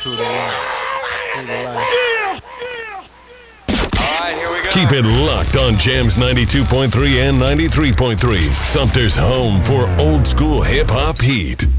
through the line. All right, here we go. Keep it locked on Jams 92.3 and 93.3. Sumter's home for old school hip hop heat.